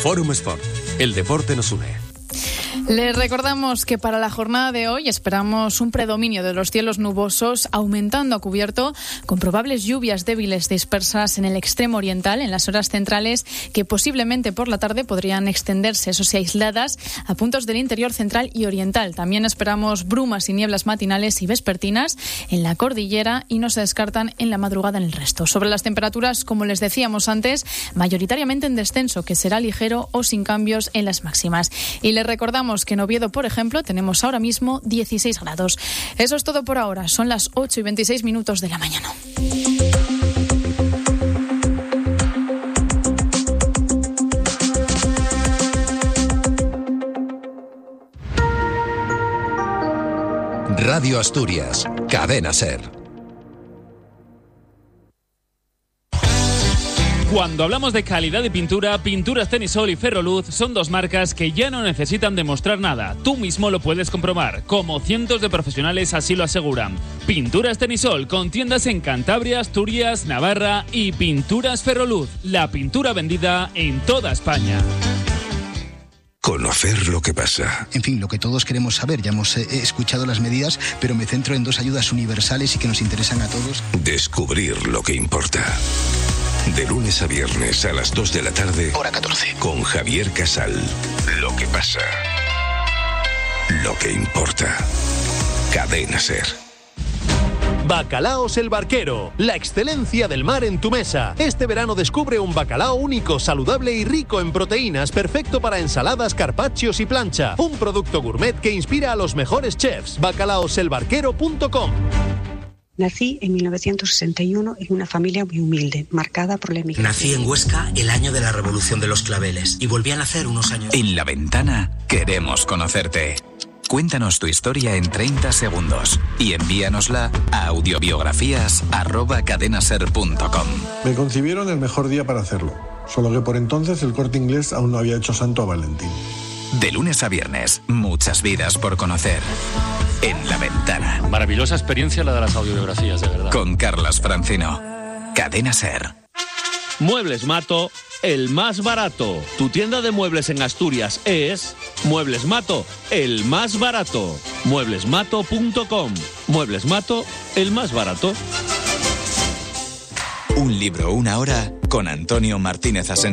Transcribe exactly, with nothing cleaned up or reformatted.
Fórum Sport. El deporte nos une. Les recordamos que para la jornada de hoy esperamos un predominio de los cielos nubosos, aumentando a cubierto, con probables lluvias débiles dispersas en el extremo oriental, en las horas centrales, que posiblemente por la tarde podrían extenderse, eso sí, aisladas, a puntos del interior central y oriental. También esperamos brumas y nieblas matinales y vespertinas en la cordillera y no se descartan en la madrugada en el resto. Sobre las temperaturas, como les decíamos antes, mayoritariamente en descenso, que será ligero o sin cambios en las máximas. Y les recordamos que en Oviedo, por ejemplo, tenemos ahora mismo dieciséis grados. Eso es todo por ahora. Son las ocho y veintiséis minutos de la mañana. Radio Asturias, Cadena SER. Cuando hablamos de calidad de pintura, Pinturas Tenisol y Ferroluz son dos marcas que ya no necesitan demostrar nada. Tú mismo lo puedes comprobar, como cientos de profesionales así lo aseguran. Pinturas Tenisol, con tiendas en Cantabria, Asturias, Navarra, y Pinturas Ferroluz, la pintura vendida en toda España. Conocer lo que pasa. En fin, lo que todos queremos saber. Ya hemos eh, escuchado las medidas, pero me centro en dos ayudas universales y que nos interesan a todos. Descubrir lo que importa. De lunes a viernes a las dos de la tarde, hora catorce, con Javier Casal. Lo que pasa. Lo que importa. Cadena SER. Bacalaos El Barquero, la excelencia del mar en tu mesa. Este verano descubre un bacalao único, saludable y rico en proteínas, perfecto para ensaladas, carpaccios y plancha. Un producto gourmet que inspira a los mejores chefs. bacalaos el barquero punto com. Nací en mil novecientos sesenta y uno en una familia muy humilde, marcada por la emigración. Nací en Huesca el año de la Revolución de los Claveles y volví a nacer unos años. En La Ventana queremos conocerte. Cuéntanos tu historia en treinta segundos y envíanosla a audiobiografías arroba cadenaser punto com. Me concibieron el mejor día para hacerlo, solo que por entonces el Corte Inglés aún no había hecho santo a Valentín. De lunes a viernes, muchas vidas por conocer. En La Ventana. Maravillosa experiencia la de las audiobiografías, de verdad. Con Carlas Francino. Cadena SER. Muebles Mato, el más barato. Tu tienda de muebles en Asturias es Muebles Mato, el más barato. muebles mato punto com. Muebles Mato, el más barato. Un libro, una hora, con Antonio Martínez Asensio.